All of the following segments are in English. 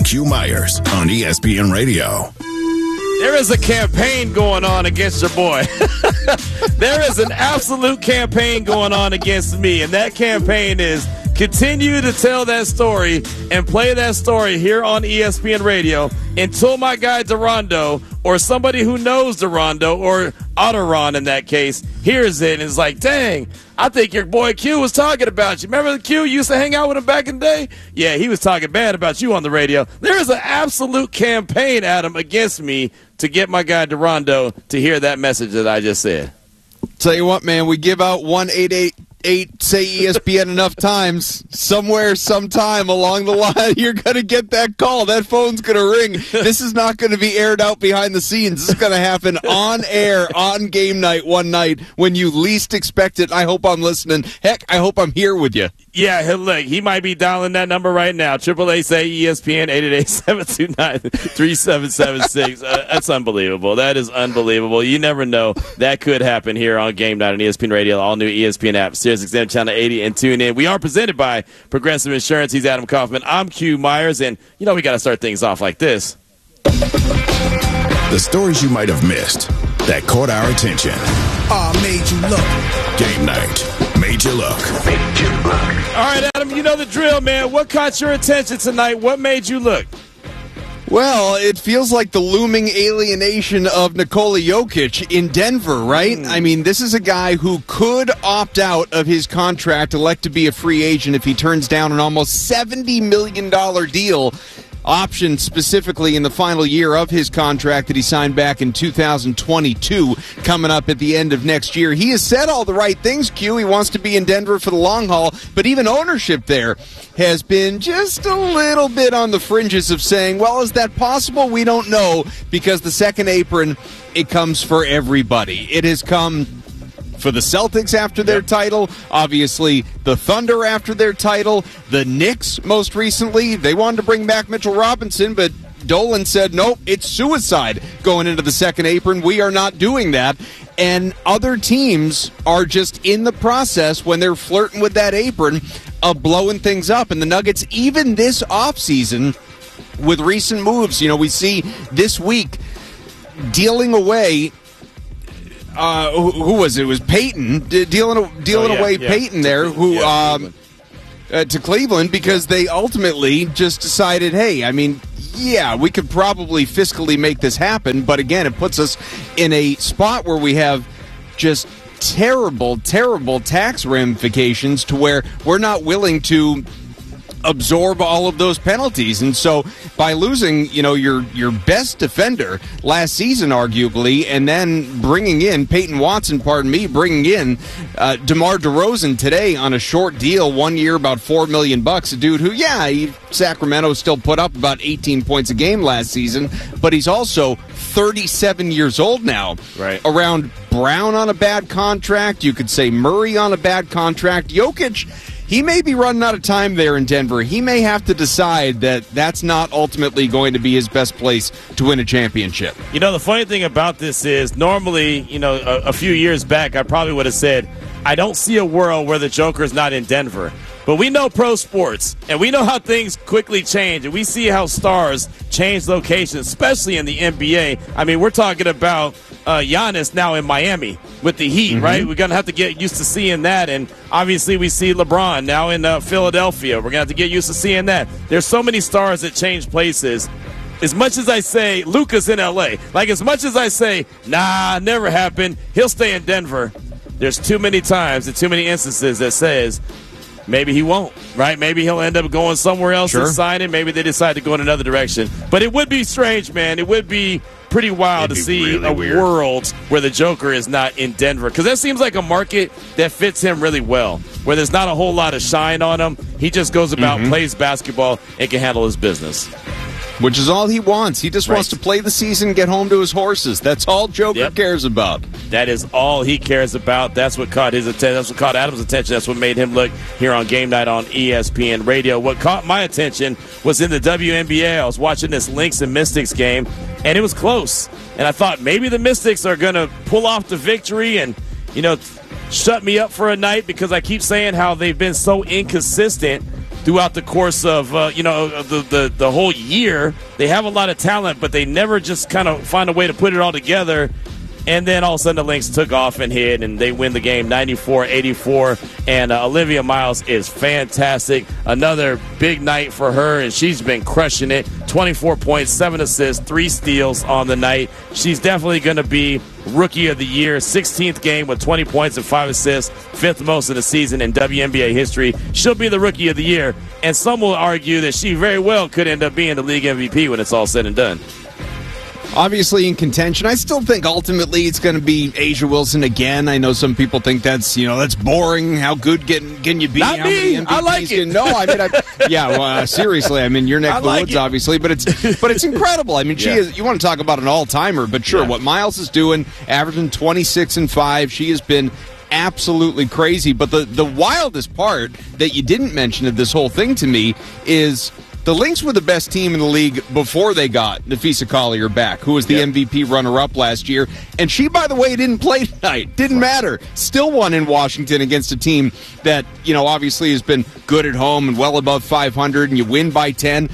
Q Myers on ESPN Radio. There is a campaign going on against your boy. There is an absolute campaign going on against me, and that campaign is continue to tell that story and play that story here on ESPN Radio until my guy Durando or somebody who knows Durando or Otteron in that case hears it and is like, dang, I think your boy Q was talking about you. Remember the Q used to hang out with him back in the day? Yeah, he was talking bad about you on the radio. There is an absolute campaign, Adam, against me to get my guy Durando to hear that message that I just said. Tell you what, man, we give out 1-888 say ESPN enough times, somewhere, sometime along the line, you're going to get that call. That phone's going to ring. This is not going to be aired out behind the scenes. This is going to happen on air, on game night, one night, when you least expect it. I hope I'm listening. Heck, I hope I'm here with you. Yeah, look, he might be dialing that number right now. 888 say ESPN, 888-729-3776. That's unbelievable. That is unbelievable. You never know. That could happen here on Game Night on ESPN Radio, all new ESPN app, SiriusXM Channel 80, and tune in. We are presented by Progressive Insurance. He's Adam Kaufman. I'm Q Myers, and you know we got to start things off like this. The stories you might have missed that caught our attention. Made you look. Game Night made you look. All right, Adam, you know the drill, man. What caught your attention tonight? What made you look? Well, it feels like the looming alienation of Nikola Jokic in Denver, right? I mean, this is a guy who could opt out of his contract, elect to be a free agent if he turns down an almost $70 million deal, option specifically in the final year of his contract that he signed back in 2022, coming up at the end of next year. He has said all the right things, Q. He wants to be in Denver for the long haul, but even ownership there has been just a little bit on the fringes of saying, well, is that possible? We don't know, because the second apron, it comes for everybody. It has come for the Celtics after their title, obviously the Thunder after their title, the Knicks most recently. They wanted to bring back Mitchell Robinson, but Dolan said, nope, it's suicide going into the second apron. We are not doing that. And other teams are just in the process, when they're flirting with that apron, of blowing things up. And the Nuggets, even this offseason, with recent moves, you know, we see this week dealing away who was it? It was Peyton dealing away Peyton there, who to Cleveland, because they ultimately just decided, hey, I mean, yeah, we could probably fiscally make this happen, but again, it puts us in a spot where we have just terrible, terrible tax ramifications to where we're not willing to absorb all of those penalties. And so by losing, you know, your best defender last season, arguably, and then bringing in bringing in DeMar DeRozan today on a short deal, 1 year, about $4 million, a dude who, Sacramento still put up about 18 points a game last season, but he's also 37 years old now. Right. Around Brown on a bad contract, you could say Murray on a bad contract. Jokic, he may be running out of time there in Denver. He may have to decide that that's not ultimately going to be his best place to win a championship. You know, the funny thing about this is normally, you know, a few years back, I probably would have said, I don't see a world where the Joker's not in Denver. But we know pro sports, and we know how things quickly change, and we see how stars change locations, especially in the NBA. I mean, we're talking about Giannis now in Miami with the Heat, right? We're going to have to get used to seeing that, and obviously we see LeBron now in Philadelphia. We're going to have to get used to seeing that. There's so many stars that change places. As much as I say Luka's in L.A., like as much as I say, nah, never happened, he'll stay in Denver, there's too many times and too many instances that says maybe he won't, right? Maybe he'll end up going somewhere else and signing. Maybe they decide to go in another direction. But it would be strange, man. It would be pretty wild to see really a world where the Joker is not in Denver, because that seems like a market that fits him really well, where there's not a whole lot of shine on him. He just goes about, plays basketball, and can handle his business. Which is all he wants. He just wants to play the season, get home to his horses. That's all Joker cares about. That is all he cares about. That's what caught his attention. That's what caught Adam's attention. That's what made him look here on Game Night on ESPN Radio. What caught my attention was in the WNBA. I was watching this Lynx and Mystics game, and it was close. And I thought maybe the Mystics are going to pull off the victory and, you know, shut me up for a night, because I keep saying how they've been so inconsistent. throughout the course of the whole year. They have a lot of talent, but they never just kind of find a way to put it all together. And then all of a sudden the Lynx took off and hit, and they win the game 94-84. And Olivia Miles is fantastic. Another big night for her, and she's been crushing it. 24 points, 7 assists, 3 steals on the night. She's definitely going to be Rookie of the Year. 16th game with 20 points and 5 assists, 5th most in the season in WNBA history. She'll be the Rookie of the Year, and some will argue that she very well could end up being the league MVP when it's all said and done. Obviously in contention. I still think ultimately it's going to be A'ja Wilson again. I know some people think that's boring. How good can you be? Not How me. many MVPs I like it. No, I mean, seriously. I mean, your neck of the woods, obviously, but it's incredible. I mean, she is. You want to talk about an all-timer, but sure, what Miles is doing, averaging 26 and 5, she has been absolutely crazy. But the wildest part that you didn't mention of this whole thing to me is the Lynx were the best team in the league before they got Nafisa Collier back, who was the MVP runner-up last year. And she, by the way, didn't play tonight. Didn't matter. Still won in Washington against a team that, obviously has been good at home and well above 500, and you win by 10.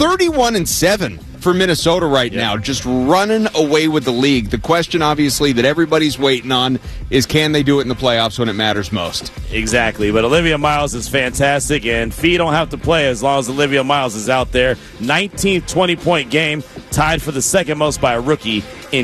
31-7 for Minnesota right now, just running away with the league. The question, obviously, that everybody's waiting on is, can they do it in the playoffs when it matters most? Exactly, but Olivia Miles is fantastic, and Fee don't have to play as long as Olivia Miles is out there. 19th 20-point game, tied for the second most by a rookie in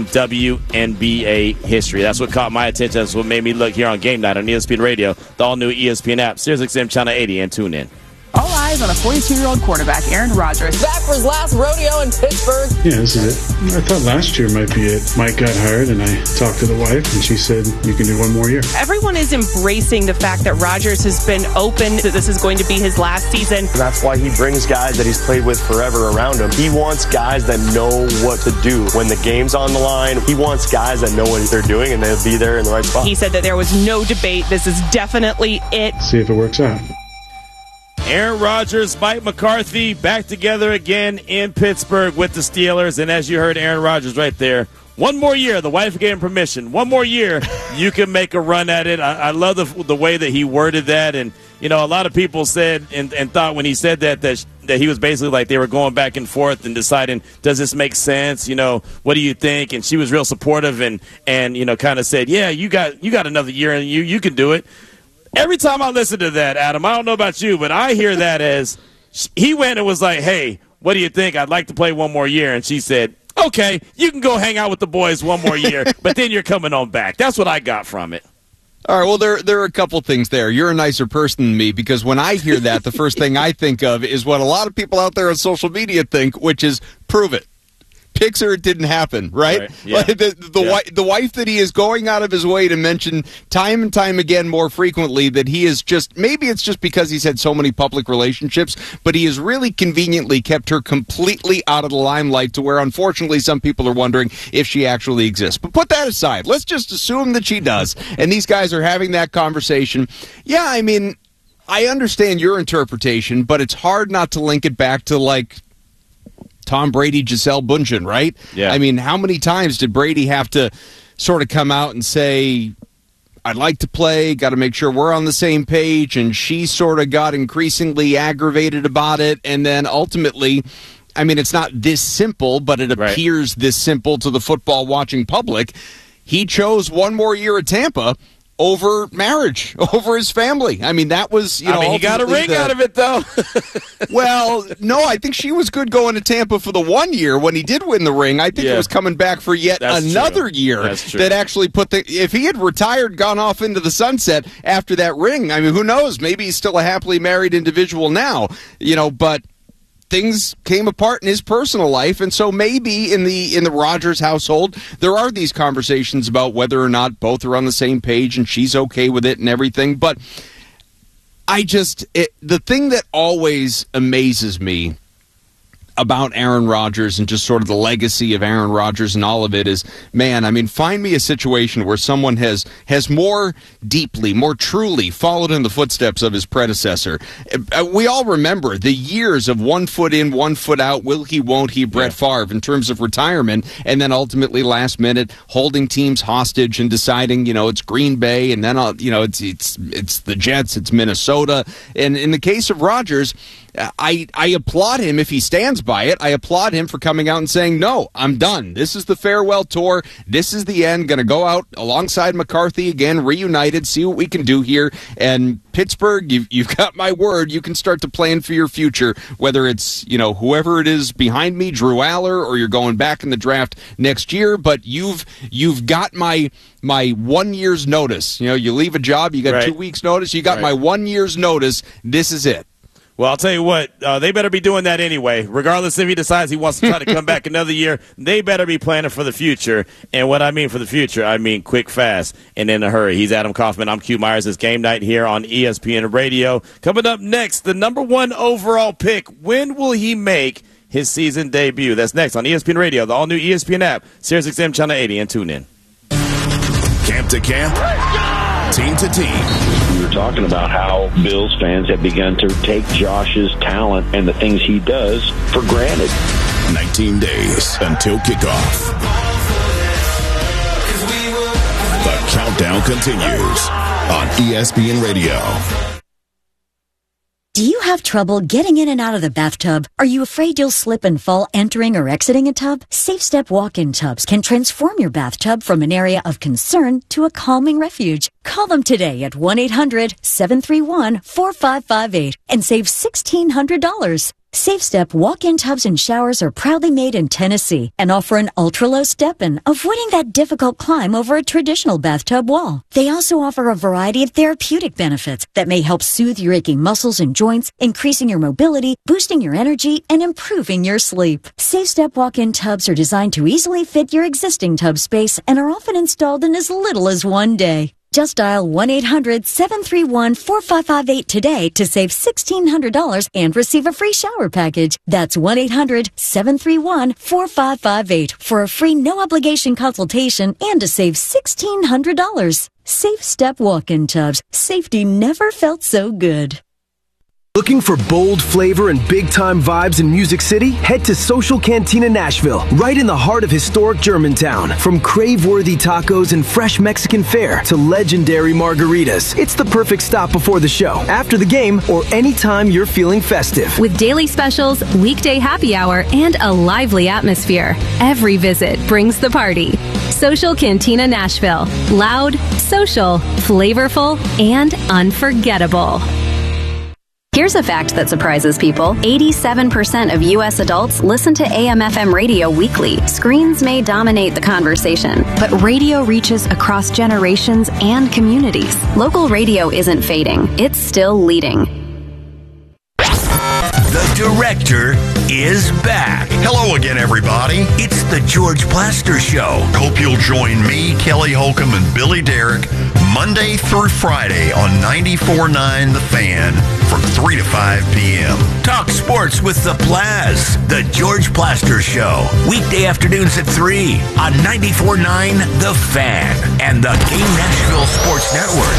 WNBA history. That's what caught my attention. That's what made me look here on Game Night on ESPN Radio, the all-new ESPN app, SiriusXM Channel 80, and tune in. All eyes on a 42-year-old quarterback, Aaron Rodgers. Back for his last rodeo in Pittsburgh. Yeah, this is it. I thought last year might be it. Mike got hired, and I talked to the wife, and she said, you can do one more year. Everyone is embracing the fact that Rodgers has been open, that this is going to be his last season. That's why he brings guys that he's played with forever around him. He wants guys that know what to do when the game's on the line. He wants guys that know what they're doing, and they'll be there in the right spot. He said that there was no debate. This is definitely it. See if it works out. Aaron Rodgers, Mike McCarthy back together again in Pittsburgh with the Steelers. And as you heard Aaron Rodgers right there, one more year, the wife gave him permission. One more year, you can make a run at it. I love the way that he worded that. And, a lot of people said and thought when he said that he was basically like they were going back and forth and deciding, does this make sense? What do you think? And she was real supportive and kind of said, yeah, you got another year and you can do it. Every time I listen to that, Adam, I don't know about you, but I hear that as he went and was like, hey, what do you think? I'd like to play one more year. And she said, okay, you can go hang out with the boys one more year, but then you're coming on back. That's what I got from it. All right, well, there are a couple things there. You're a nicer person than me, because when I hear that, the first thing I think of is what a lot of people out there on social media think, which is prove it. Picks her, it didn't happen, right? Yeah. The wife that he is going out of his way to mention time and time again more frequently that he is just, maybe it's just because he's had so many public relationships, but he has really conveniently kept her completely out of the limelight to where, unfortunately, some people are wondering if she actually exists. But put that aside. Let's just assume that she does. And these guys are having that conversation. Yeah, I mean, I understand your interpretation, but it's hard not to link it back to, like, Tom Brady, Gisele Bündchen, right? Yeah. I mean, how many times did Brady have to sort of come out and say, I'd like to play, got to make sure we're on the same page, and she sort of got increasingly aggravated about it, and then ultimately, I mean, it's not this simple, but it appears this simple to the football-watching public. He chose one more year at Tampa over marriage, over his family. I mean, that was, he got a ring out of it, though. Well, no, I think she was good going to Tampa for the 1 year when he did win the ring. I think it was coming back for yet another year that actually put if he had retired, gone off into the sunset after that ring, I mean, who knows? Maybe he's still a happily married individual now, but things came apart in his personal life, and so maybe in the Rodgers household there are these conversations about whether or not both are on the same page and she's okay with it and everything. But the thing that always amazes me, about Aaron Rodgers and just sort of the legacy of Aaron Rodgers and all of it is, man, I mean, find me a situation where someone has more deeply, more truly followed in the footsteps of his predecessor. We all remember the years of 1 foot in, 1 foot out, will he, won't he, Brett Favre in terms of retirement, and then ultimately last minute holding teams hostage and deciding, it's Green Bay, and then, it's the Jets, it's Minnesota. And in the case of Rodgers, I applaud him if he stands by it. I applaud him for coming out and saying, no, I'm done. This is the farewell tour. This is the end. Going to go out alongside McCarthy again, reunited, see what we can do here. And Pittsburgh, you've got my word. You can start to plan for your future, whether it's, whoever it is behind me, Drew Aller, or you're going back in the draft next year. But you've got my 1 year's notice. You leave a job, you got 2 weeks notice. You got my 1 year's notice. This is it. Well, I'll tell you what, they better be doing that anyway. Regardless if he decides he wants to try to come back another year, they better be planning for the future. And what I mean for the future, I mean quick, fast, and in a hurry. He's Adam Kaufman. I'm Q Myers. It's Game Night here on ESPN Radio. Coming up next, the number 1 overall pick. When will he make his season debut? That's next on ESPN Radio, the all-new ESPN app, SiriusXM Channel 80, and tune in. Camp to camp, team to team. We were talking about how Bills fans have begun to take Josh's talent and the things he does for granted. 19 days until kickoff. The countdown continues on ESPN Radio. Do you have trouble getting in and out of the bathtub? Are you afraid you'll slip and fall entering or exiting a tub? SafeStep walk-in tubs can transform your bathtub from an area of concern to a calming refuge. Call them today at 1-800-731-4558 and save $1,600. SafeStep walk-in tubs and showers are proudly made in Tennessee and offer an ultra-low step-in, avoiding that difficult climb over a traditional bathtub wall. They also offer a variety of therapeutic benefits that may help soothe your aching muscles and joints, increasing your mobility, boosting your energy, and improving your sleep. SafeStep walk-in tubs are designed to easily fit your existing tub space and are often installed in as little as 1 day. Just dial 1-800-731-4558 today to save $1,600 and receive a free shower package. That's 1-800-731-4558 for a free no-obligation consultation and to save $1,600. SafeStep walk-in tubs. Safety never felt so good. Looking for bold flavor and big-time vibes in Music City? Head to Social Cantina Nashville, right in the heart of historic Germantown. From crave-worthy tacos and fresh Mexican fare to legendary margaritas, it's the perfect stop before the show, after the game, or anytime you're feeling festive. With daily specials, weekday happy hour, and a lively atmosphere, every visit brings the party. Social Cantina Nashville. Loud, social, flavorful, and unforgettable. Here's a fact that surprises people. 87% of U.S. adults listen to AM/FM radio weekly. Screens may dominate the conversation, but radio reaches across generations and communities. Local radio isn't fading. It's still leading. The Director is back. Hello again, everybody. It's the George Plaster Show. Hope you'll join me, Kelly Holcomb, and Billy Derrick Monday through Friday on 94.9 The Fan from 3 to 5 p.m. Talk sports with the Plaz. The George Plaster Show. Weekday afternoons at 3 on 94.9 The Fan and the Game Nashville Sports Network.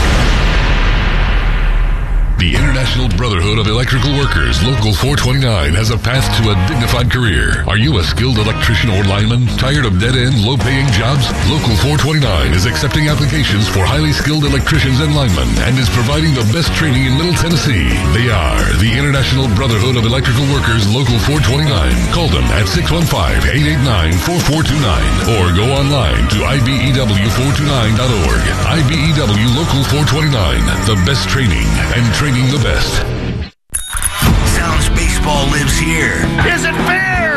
The International Brotherhood of Electrical Workers, Local 429, has a path to a dignified career. Are you a skilled electrician or lineman? Tired of dead-end, low-paying jobs? Local 429 is accepting applications for highly skilled electricians and linemen and is providing the best training in Middle Tennessee. They are the International Brotherhood of Electrical Workers, Local 429. Call them at 615-889-4429 or go online to IBEW429.org. IBEW Local 429, the best training and training the best. Sounds Baseball lives here. Is it fair?